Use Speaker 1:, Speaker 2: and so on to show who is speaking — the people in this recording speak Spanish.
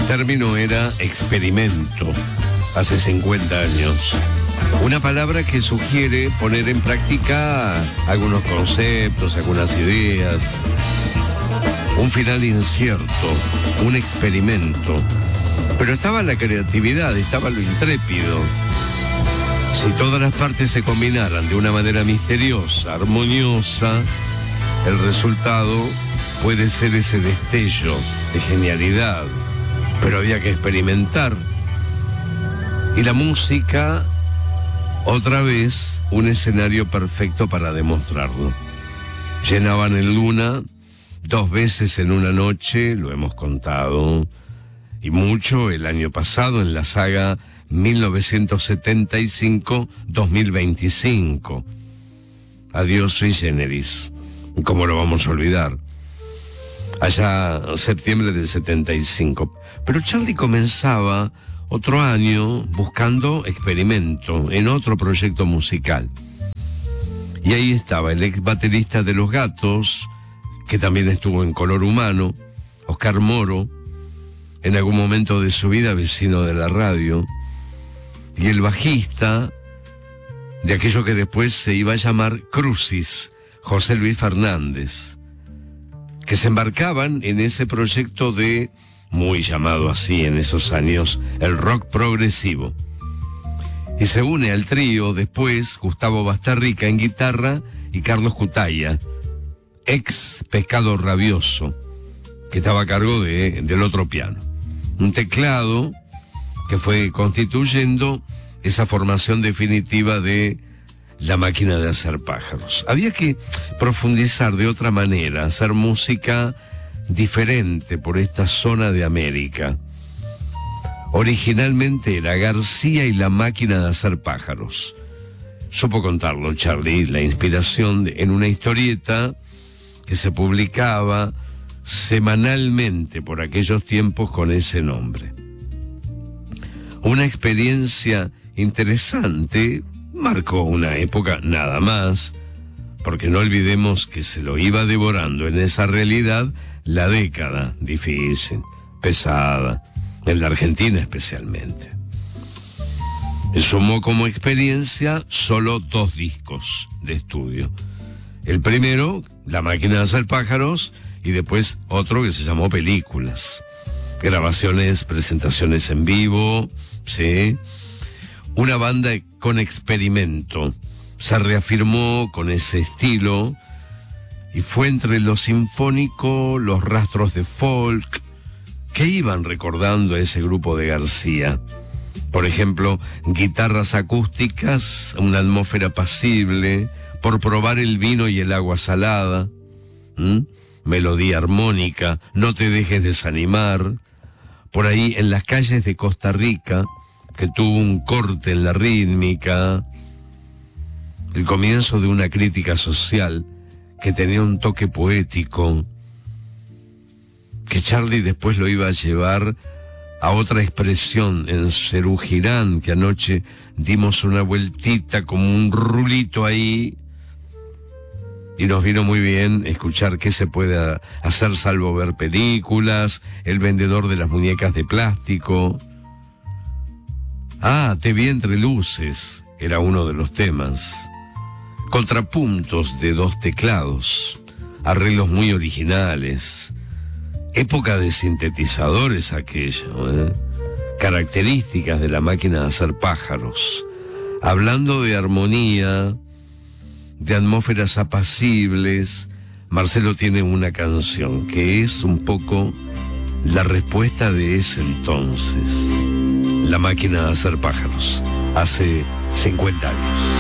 Speaker 1: término era experimento, hace 50 años. Una palabra que sugiere poner en práctica algunos conceptos, algunas ideas. Un final incierto, un experimento. Pero estaba la creatividad, estaba lo intrépido. Si todas las partes se combinaran de una manera misteriosa, armoniosa, el resultado puede ser ese destello de genialidad. Pero había que experimentar. Y la música, otra vez, un escenario perfecto para demostrarlo. Llenaban el Luna 2 veces en una noche, lo hemos contado, y mucho el año pasado en la saga 1975-2025. Adiós sui generis. ¿Cómo lo vamos a olvidar? Allá septiembre del 75. Pero Charlie comenzaba otro año buscando experimento en otro proyecto musical. Y ahí estaba el ex baterista de Los Gatos, que también estuvo en Color Humano, Oscar Moro, en algún momento de su vida vecino de la radio, y el bajista de aquello que después se iba a llamar Crucis, José Luis Fernández, que se embarcaban en ese proyecto de, muy llamado así en esos años, el rock progresivo. Y se une al trío después Gustavo Bastarrica en guitarra y Carlos Cutaya, ex Pescado Rabioso, que estaba a cargo del otro piano. Un teclado que fue constituyendo esa formación definitiva de La Máquina de Hacer Pájaros. Había que profundizar de otra manera, hacer música diferente por esta zona de América. Originalmente era García y La Máquina de Hacer Pájaros. Supo contarlo Charlie, la inspiración en una historieta que se publicaba semanalmente por aquellos tiempos con ese nombre. Una experiencia interesante, marcó una época nada más, porque no olvidemos que se lo iba devorando en esa realidad la década difícil, pesada, en la Argentina especialmente. Sumó como experiencia solo 2 discos de estudio. El primero, La Máquina de Hacer Pájaros, y después otro que se llamó Películas. Grabaciones, presentaciones en vivo, sí. Una banda con experimento. Se reafirmó con ese estilo y fue entre lo sinfónico, los rastros de folk, que iban recordando a ese grupo de García. Por ejemplo, guitarras acústicas, una atmósfera apacible, Por probar el vino y el agua salada, melodía armónica, No te dejes desanimar. Por ahí en las calles de Costa Rica, que tuvo un corte en la rítmica, el comienzo de una crítica social que tenía un toque poético, que Charlie después lo iba a llevar a otra expresión en Cerú Girán, que anoche dimos una vueltita como un rulito ahí, y nos vino muy bien escuchar qué se puede hacer salvo ver películas, El vendedor de las muñecas de plástico. Te vi entre luces, era uno de los temas. Contrapuntos de 2 teclados, arreglos muy originales. Época de sintetizadores aquello, Características de La Máquina de Hacer Pájaros. Hablando de armonía, de atmósferas apacibles, Marcelo tiene una canción que es un poco la respuesta de ese entonces. La Máquina de Hacer Pájaros, hace 50 años.